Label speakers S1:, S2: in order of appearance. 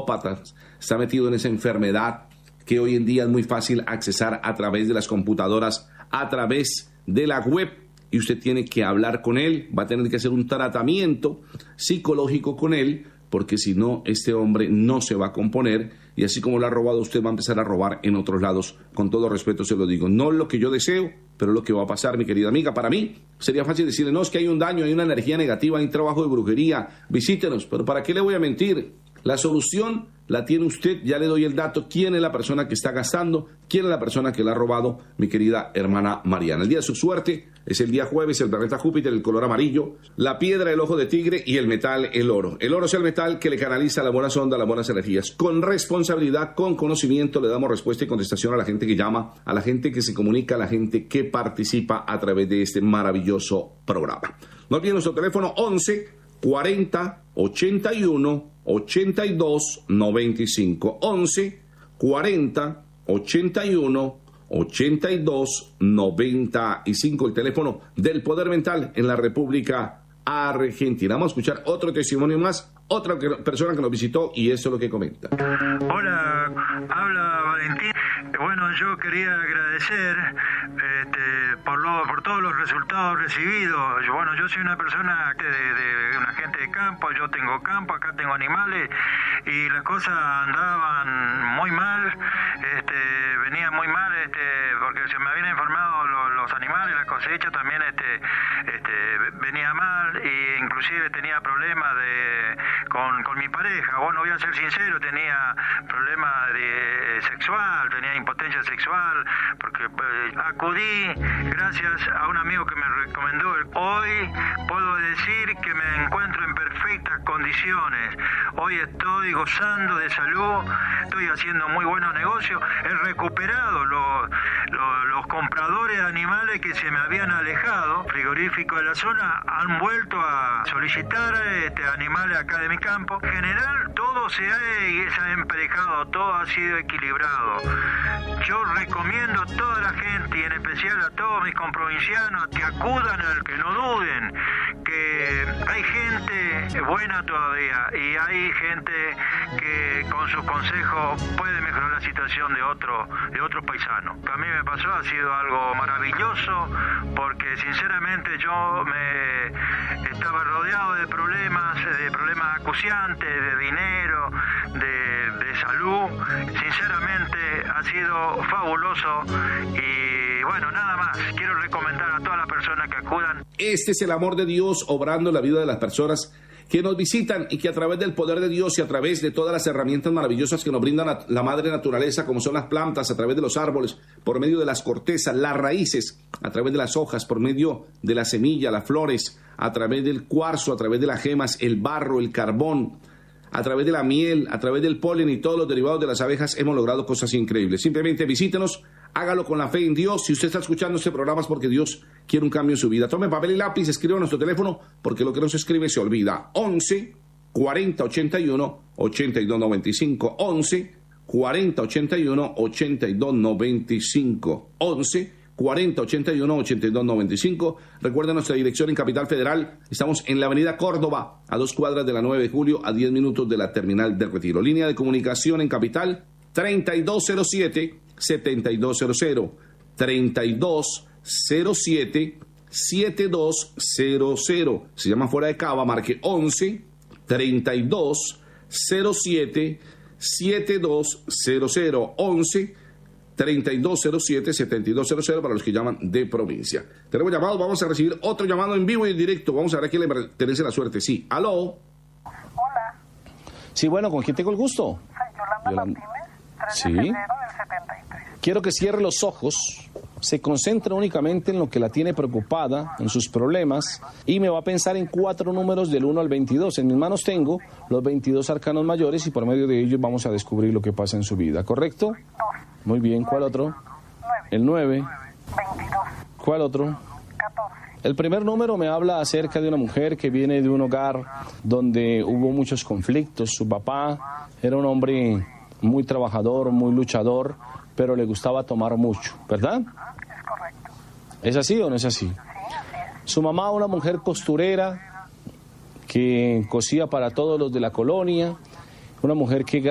S1: está metido en esa enfermedad que hoy en día es muy fácil accesar a través de las computadoras, a través de la web, y usted tiene que hablar con él, va a tener que hacer un tratamiento psicológico con él, porque si no, este hombre no se va a componer, y así como lo ha robado, usted va a empezar a robar en otros lados. Con todo respeto se lo digo, no es lo que yo deseo, pero es lo que va a pasar, mi querida amiga. Para mí sería fácil decirle, no, es que hay un daño, hay una energía negativa, hay un trabajo de brujería, visítenos, pero ¿para qué le voy a mentir? La solución la tiene usted, ya le doy el dato, quién es la persona que está gastando, quién es la persona que la ha robado, mi querida hermana Mariana. El día de su suerte es el día jueves, el planeta Júpiter, el color amarillo, la piedra, el ojo de tigre, y el metal, el oro. El oro es el metal que le canaliza las buenas ondas, las buenas energías. Con responsabilidad, con conocimiento, le damos respuesta y contestación a la gente que llama, a la gente que se comunica, a la gente que participa a través de este maravilloso programa. No olviden nuestro teléfono 11 40 81 82 95, 11 40 81 82 95, el teléfono del Poder Mental en la República Argentina. Vamos a escuchar otro testimonio más, otra persona que nos visitó, y eso es lo que comenta.
S2: Hola, habla Valentín. Bueno, yo quería agradecer por todos los resultados recibidos. Bueno, yo soy una persona de una gente de campo, yo tengo campo, acá tengo animales, y las cosas andaban muy mal, venían muy mal, porque se me habían enfermado los animales, la cosecha también venía mal, e inclusive tenía problemas con mi pareja. Bueno, voy a ser sincero, tenía problemas sexual, tenía impotencia sexual, porque acudí gracias a un amigo que me recomendó. Hoy puedo decir que me encuentro en perfectas condiciones. Hoy estoy gozando de salud, estoy haciendo muy buenos negocios, he recuperado los compradores de animales que se me habían alejado, frigoríficos de la zona, han vuelto a solicitar animales acá de mi campo. En general, todo se ha emparejado, todo ha sido equilibrado. Yo recomiendo a toda la gente, y en especial a todos mis comprovincianos, que acudan, que no duden, que hay gente buena todavía, y hay gente que con sus consejos puede mejorar la situación de otros paisanos. A mí me pasó, ha sido algo maravilloso, porque sinceramente yo me estaba rodeado de problemas acuciantes, de dinero, de salud. Sinceramente ha sido fabuloso, y bueno, nada más, quiero recomendar a todas las personas que acudan.
S1: Este es el amor de Dios obrando en la vida de las personas que nos visitan, y que a través del poder de Dios y a través de todas las herramientas maravillosas que nos brindan la madre naturaleza, como son las plantas, a través de los árboles, por medio de las cortezas, las raíces, a través de las hojas, por medio de la semilla, las flores, a través del cuarzo, a través de las gemas, el barro, el carbón, a través de la miel, a través del polen y todos los derivados de las abejas, hemos logrado cosas increíbles. Simplemente visítenos, hágalo con la fe en Dios. Si usted está escuchando este programa es porque Dios quiere un cambio en su vida. Tome papel y lápiz, escriba a nuestro teléfono, porque lo que no se escribe se olvida. 11 40 81 82 95, 11 40 81 82 95, 11 40 81 82 95. Recuerden nuestra dirección en Capital Federal. Estamos en la avenida Córdoba, a 2 cuadras de la 9 de julio, a 10 minutos de la terminal del Retiro. Línea de comunicación en Capital 3207 7200, 3207 7200. Se llama fuera de Cava, marque 11 3207 7200, 11 3207 7200 para los que llaman de provincia. Tenemos llamado, vamos a recibir otro llamado en vivo y en directo. Vamos a ver a quién le pertenece la suerte. Sí, aló.
S3: Hola.
S4: Sí, bueno, ¿con quién tengo el gusto?
S3: Soy Yolanda Martínez, 3
S4: Sí.
S3: de febrero del 73.
S4: Quiero que cierre los ojos, se concentre únicamente en lo que la tiene preocupada, en sus problemas, y me va a pensar en 4 números del 1 al 22. En mis manos tengo los 22 arcanos mayores, y por medio de ellos vamos a descubrir lo que pasa en su vida, ¿correcto?
S3: 2,
S4: Muy bien, ¿cuál otro?
S3: 9,
S4: El 9.
S3: 22,
S4: ¿Cuál otro?
S3: 14,
S4: El primer número me habla acerca de una mujer que viene de un hogar donde hubo muchos conflictos. Su papá era un hombre muy trabajador, muy luchador, pero le gustaba tomar mucho, ¿verdad?
S3: es correcto.
S4: ¿Es así o no es así?
S3: Sí, así es.
S4: Su mamá, una mujer costurera que cosía para todos los de la colonia, una mujer que